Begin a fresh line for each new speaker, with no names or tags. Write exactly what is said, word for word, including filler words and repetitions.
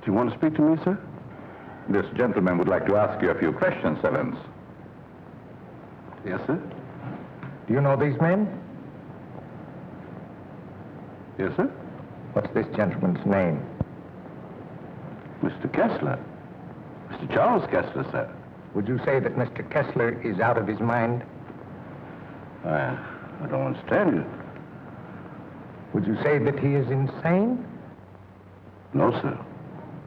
You want to speak to me, sir?
This gentleman would like to ask you a few questions, Evans.
Yes, sir?
Do you know these men?
Yes, sir?
What's this gentleman's name?
Mister Kessler. Mister Charles Kessler, sir.
Would you say that Mister Kessler is out of his mind?
I, I don't understand you.
Would you say that he is insane?
No, sir.